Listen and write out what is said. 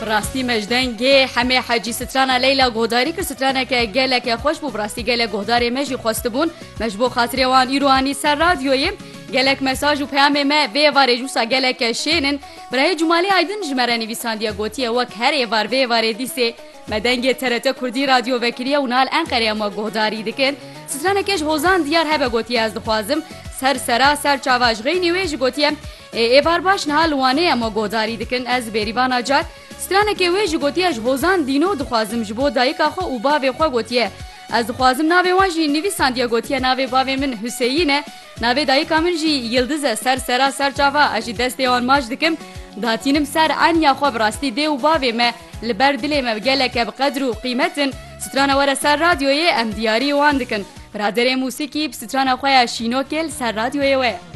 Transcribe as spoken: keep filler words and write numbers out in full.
راستی مجدنگی همه حجی ستران لیلا گوداری کر سترانه که گله که خوش بو راستی گله گوداری مجی خواسته بون مجبو خاطر وان ایروانی سر رادیوی گلک مساج و پیام ما به واره جوسا گلک شینن برای جمالی ایدن جمره نویساندیا گوتیه وک هر ایوار به واره دیسه مدنگی ترت کردی رادیو وکریه و نال انقره ما گوداری دکن سترانه کش هوزان دیار هبه گوتیه از دخوازم سر سرا سر چاواج غینی ویج گوتیه ایوار باش نهال وانه ما گوداری دکن از بریبان اجاد سترانه که ویج گوتیه هوزان دینو دخوازم جبو دایکا خو و باوی خو گوتیه از دخوازم ناوی وانجی نویساندیا گوتیه ناوی باوی من حسینه ناوی دایکا من جی یلدز سر سرا سر چاوا اجی دست آن ماج دکم داتینم سر انیا خو براستی دی و باوی ما لبر دلی ما گلک بقدر و قیمتن سترانه ور سر رادیوی ام دیاری وان دکن برادر موسیقی سترانه خویا شینوکل سر رادیوی و